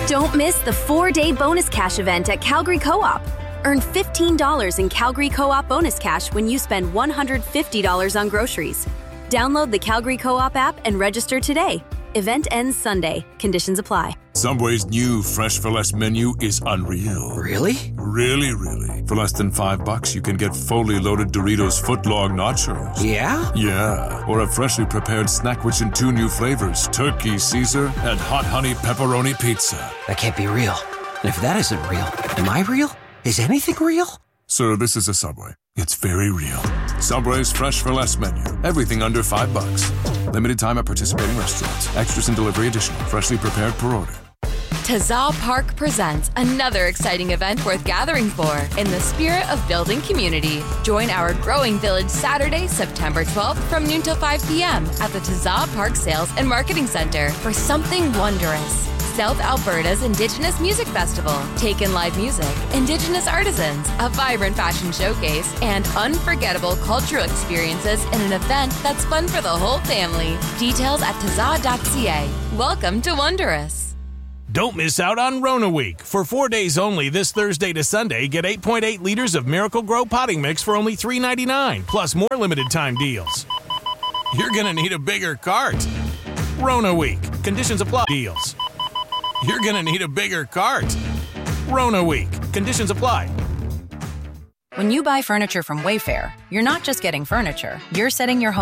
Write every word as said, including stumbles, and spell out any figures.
Don't miss the four-day bonus cash event at Calgary Co-op. Earn fifteen dollars in Calgary Co-op bonus cash when you spend one hundred fifty dollars on groceries. Download the Calgary Co-op app and register today. Event ends Sunday. Conditions apply. Subway's new Fresh for Less menu is unreal. Really? Really, really. For less than five bucks, you can get fully loaded Doritos footlong nachos. Yeah? Yeah. Or a freshly prepared snack which in two new flavors, turkey Caesar and hot honey pepperoni pizza. That can't be real. And if that isn't real, am I real? Is anything real? Sir, this is a Subway. It's very real. Subway's Fresh for Less menu. Everything under five bucks. Limited time at participating restaurants. Extras and delivery additional. Freshly prepared per order. Taza Park presents another exciting event worth gathering for in the spirit of building community. Join our growing village Saturday, September twelfth from noon till five p.m. at the Taza Park Sales and Marketing Center for something wondrous. South Alberta's Indigenous Music Festival, Take In Live Music, Indigenous Artisans, a vibrant fashion showcase, and unforgettable cultural experiences in an event that's fun for the whole family. Details at taza dot c a. Welcome to Wondrous. Don't miss out on Rona Week. For four days only, this Thursday to Sunday, get eight point eight liters of Miracle Grow potting mix for only three dollars and ninety-nine cents, plus more limited time deals. You're going to need a bigger cart. Rona Week. Conditions apply. Deals. You're going to need a bigger cart. Rona Week. Conditions apply. When you buy furniture from Wayfair, you're not just getting furniture. You're setting your home